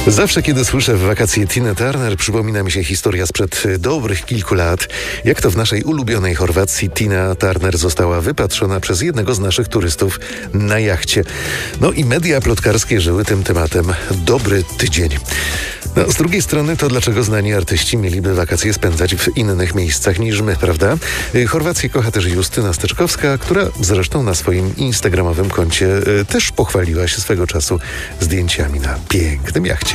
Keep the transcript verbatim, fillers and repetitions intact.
Zawsze, kiedy słyszę w wakacje Tinę Turner, przypomina mi się historia sprzed dobrych kilku lat. Jak to w naszej ulubionej Chorwacji Tina Turner została wypatrzona przez jednego z naszych turystów na jachcie. No i media plotkarskie żyły tym tematem dobry tydzień. No, z drugiej strony to dlaczego znani artyści mieliby wakacje spędzać w innych miejscach niż my, prawda? Chorwację kocha też Justyna Steczkowska, która zresztą na swoim instagramowym koncie y, też pochwaliła się swego czasu zdjęciami na pięknym jachcie.